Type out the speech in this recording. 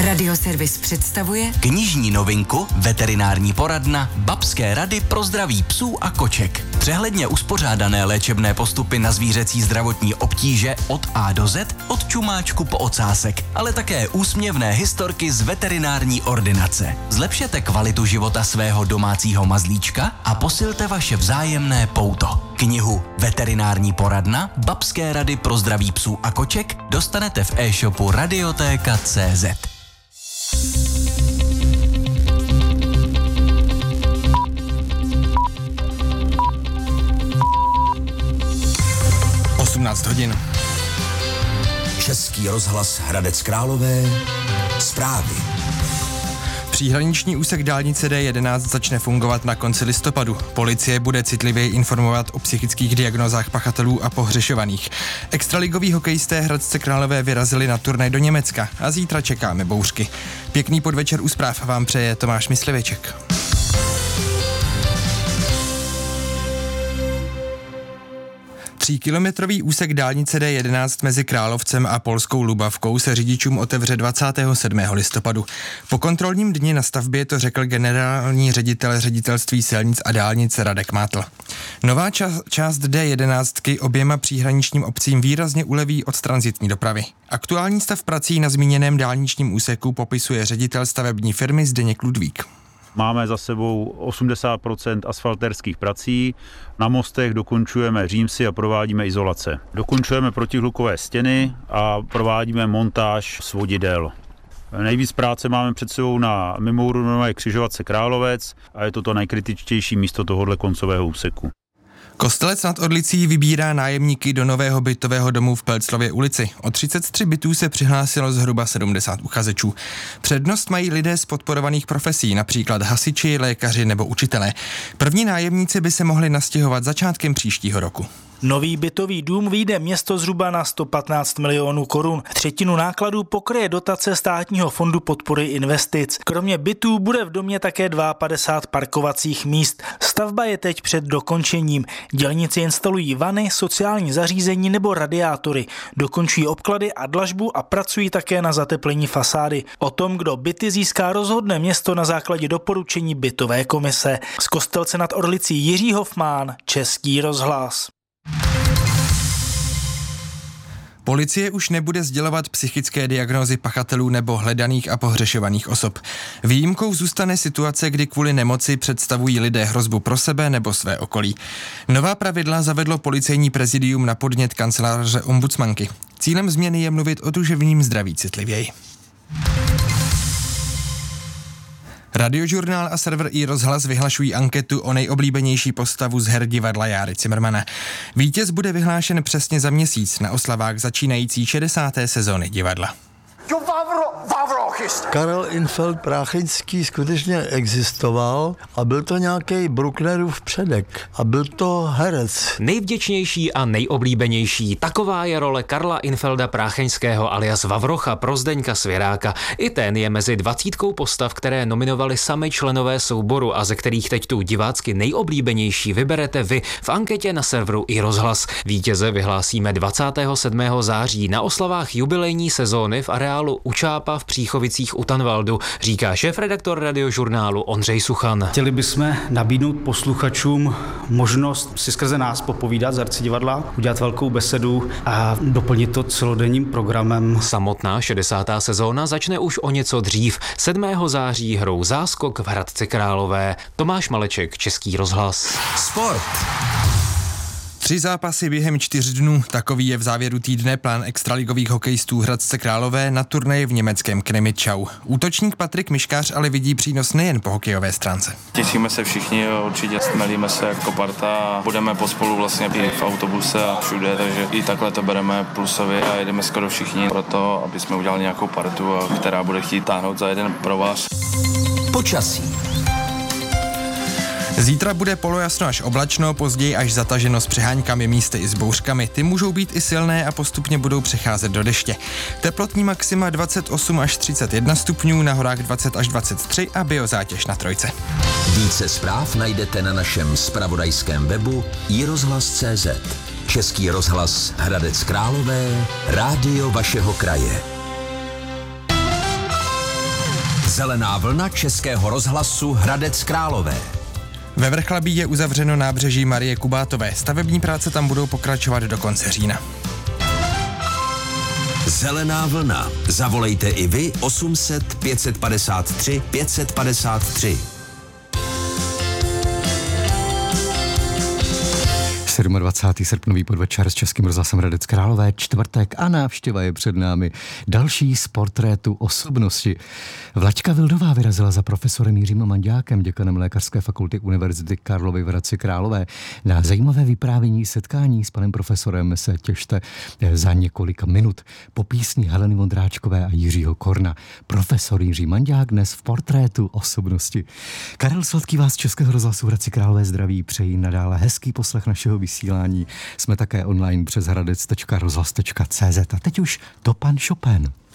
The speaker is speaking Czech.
Radioservis představuje knižní novinku Veterinární poradna Babské rady pro zdraví psů a koček. Přehledně uspořádané léčebné postupy na zvířecí zdravotní obtíže od A do Z, od čumáčku po ocásek, ale také úsměvné historky z veterinární ordinace. Zlepšete kvalitu života svého domácího mazlíčka a posilte vaše vzájemné pouto. Knihu Veterinární poradna Babské rady pro zdraví psů a koček dostanete v e-shopu Radioteka.cz. hodin. Český rozhlas Hradec Králové. Zprávy. Příhraniční úsek dálnice D11 začne fungovat na konci listopadu. Policie bude citlivěji informovat o psychických diagnózách pachatelů a pohřešovaných. Extraligoví hokejisté Hradce Králové vyrazili na turnaj do Německa a zítra čekáme bouřky. Pěkný podvečer u zpráv vám přeje Tomáš Myslivěček. Tříkilometrový úsek dálnice D11 mezi Královcem a polskou Lubavkou se řidičům otevře 27. listopadu. Po kontrolním dni na stavbě to řekl generální ředitel ředitelství silnic a dálnic Radek Mátl. Nová část D11 oběma příhraničním obcím výrazně uleví od tranzitní dopravy. Aktuální stav prací na zmíněném dálničním úseku popisuje ředitel stavební firmy Zdeněk Ludvík. Máme za sebou 80% asfaltérských prací, na mostech dokončujeme římsy a provádíme izolace. Dokončujeme protihlukové stěny a provádíme montáž svodidel. Nejvíc práce máme před sebou na mimoúrovňové křižovatce Královec a je to nejkritičtější místo tohohle koncového úseku. Kostelec nad Orlicí vybírá nájemníky do nového bytového domu v Pelclově ulici. O 33 bytů se přihlásilo zhruba 70 uchazečů. Přednost mají lidé z podporovaných profesí, například hasiči, lékaři nebo učitelé. První nájemníci by se mohli nastěhovat začátkem příštího roku. Nový bytový dům vyjde město zhruba na 115 milionů korun. Třetinu nákladů pokryje dotace Státního fondu podpory investic. Kromě bytů bude v domě také 52 parkovacích míst. Stavba je teď před dokončením. Dělníci instalují vany, sociální zařízení nebo radiátory. Dokončují obklady a dlažbu a pracují také na zateplení fasády. O tom, kdo byty získá, rozhodne město na základě doporučení bytové komise. Z Kostelce nad Orlicí Jiří Hofmán, Český rozhlas. Policie už nebude sdělovat psychické diagnózy pachatelů nebo hledaných a pohřešovaných osob. Výjimkou zůstane situace, kdy kvůli nemoci představují lidé hrozbu pro sebe nebo své okolí. Nová pravidla zavedlo policejní prezidium na podnět kanceláře ombudsmanky. Cílem změny je mluvit o duševním zdraví citlivěji. Radiožurnál a server iRozhlas vyhlašují anketu o nejoblíbenější postavu z her divadla Járy Cimrmana. Vítěz bude vyhlášen přesně za měsíc na oslavách začínající 60. sezóny divadla. Karel Infeld Prácheňský skutečně existoval a byl to nějaký Brucknerův předek a byl to herec. Nejvděčnější a nejoblíbenější, taková je role Karla Infelda Prácheňského alias Vavrocha pro Zdeňka Svěráka. I ten je mezi 20 postav, které nominovali sami členové souboru a ze kterých teď tu divácky nejoblíbenější vyberete vy v anketě na serveru iRozhlas. Vítěze vyhlásíme 27. září na oslavách jubilejní sezóny v areálu Učápa v Příchovicích u Tanvaldu, říká šéfredaktor radiožurnálu Ondřej Suchan. Chtěli bychom nabídnout posluchačům možnost si skrze nás popovídat z herci divadla, udělat velkou besedu a doplnit to celodenním programem. Samotná 60. sezóna začne už o něco dřív. 7. září hrou Záskok v Hradci Králové. Tomáš Maleček, Český rozhlas. Sport. 3 zápasy během 4 dnů, takový je v závěru týdne plán extraligových hokejistů Hradce Králové na turnaji v německém Kremičau. Útočník Patrik Miškář ale vidí přínos nejen po hokejové stránce. Těšíme se všichni, určitě stmelíme se jako parta a budeme pospolu vlastně i v autobuse a všude, takže i takhle to bereme plusově a jedeme skoro všichni pro to, aby jsme udělali nějakou partu, která bude chtít táhnout za jeden provaz. Počasí. Zítra bude polojasno až oblačno, později až zataženo s přeháňkami, místy i s bouřkami. Ty můžou být i silné a postupně budou přecházet do deště. Teplotní maxima 28 až 31 stupňů, na horách 20 až 23 a biozátěž na 3. Více zpráv najdete na našem zpravodajském webu iRozhlas.cz. Český rozhlas Hradec Králové, rádio vašeho kraje. Zelená vlna Českého rozhlasu Hradec Králové. Ve Vrchlabí je uzavřeno nábřeží Marie Kubátové. Stavební práce tam budou pokračovat do konce října. Zelená vlna. Zavolejte i vy 800 553 553. 27. srpnový podvečer s Českým rozhlasem Hradec Králové, čtvrtek a návštěva je před námi. Další z portrétu osobnosti. Vlaďka Vildová vyrazila za profesorem Jiřím Manďákem, děkanem Lékařské fakulty Univerzity Karlovy v Hradci Králové. Na zajímavé vyprávění setkání s panem profesorem se těšte za několik minut. Po písni Heleny Vondráčkové a Jiřího Korna. Profesor Jiří Manďák dnes v portrétu osobnosti. Karel Sladký vás z Českého rozhlasu Hradci Králové zdraví, přeji nadále hezký poslech našeho vysílání. Jsme také online přes hradec.rozhlas.cz. A teď už to pan Chopin.